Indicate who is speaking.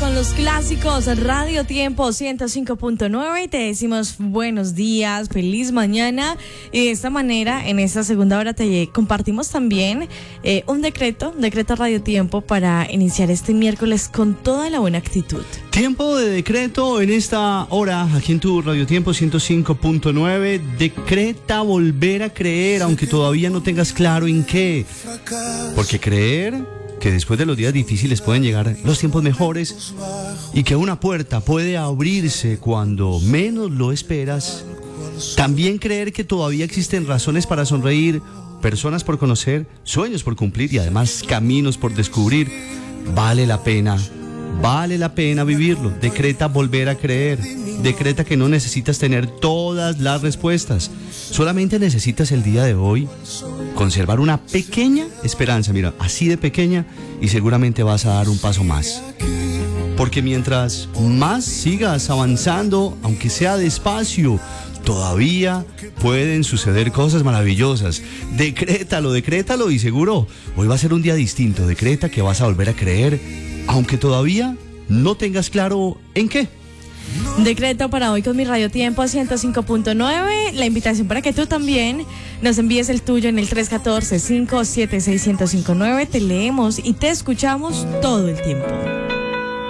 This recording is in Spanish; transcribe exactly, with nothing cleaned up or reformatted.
Speaker 1: con los clásicos Radio Tiempo ciento cinco punto nueve y te decimos buenos días, feliz mañana. Y de esta manera, en esta segunda hora te compartimos también eh, un decreto, un decreto Radio Tiempo para iniciar este miércoles con toda la buena actitud.
Speaker 2: Tiempo de decreto en esta hora, aquí en tu Radio Tiempo ciento cinco punto nueve. Decreta volver a creer, aunque todavía no tengas claro en qué. Porque creer que después de los días difíciles pueden llegar los tiempos mejores y que una puerta puede abrirse cuando menos lo esperas. También creer que todavía existen razones para sonreír, personas por conocer, sueños por cumplir y además caminos por descubrir. Vale la pena, vale la pena vivirlo. Decreta volver a creer. Decreta que no necesitas tener todas las respuestas. Solamente necesitas el día de hoy conservar una pequeña esperanza, mira, así de pequeña, y seguramente vas a dar un paso más. Porque mientras más sigas avanzando, aunque sea despacio, todavía pueden suceder cosas maravillosas. Decrétalo, decrétalo y seguro hoy va a ser un día distinto. Decreta que vas a volver a creer, aunque todavía no tengas claro en qué.
Speaker 1: Decreto para hoy con mi Radio Tiempo ciento cinco punto nueve. La invitación para que tú también nos envíes el tuyo en el tres uno cuatro, cinco siete seis, uno cero cinco nueve. Te leemos y te escuchamos todo el tiempo.